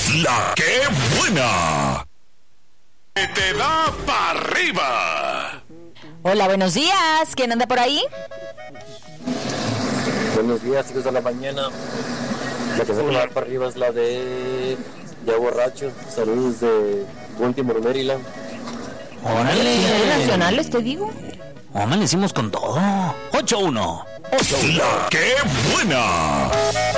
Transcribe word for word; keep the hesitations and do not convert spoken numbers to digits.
La que buena. Que te da para arriba. Hola, buenos días. ¿Quién anda por ahí? Buenos días, hijos de la mañana. La que se va a dar para arriba es la de Ya Borracho. Saludos de Baltimore, Maryland. ¿Finales nacionales, te digo? Amanecimos con todo. ocho uno. La que buena.